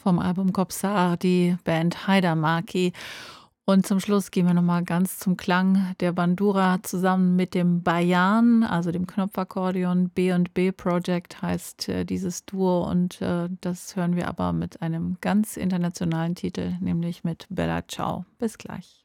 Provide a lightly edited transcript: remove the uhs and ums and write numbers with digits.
vom Album Kobzar, die Band Haidamaki. Und zum Schluss gehen wir noch mal ganz zum Klang der Bandura zusammen mit dem Bayan, also dem Knopfakkordeon. B&B Project heißt, dieses Duo und, das hören wir aber mit einem ganz internationalen Titel, nämlich mit Bella Ciao. Bis gleich.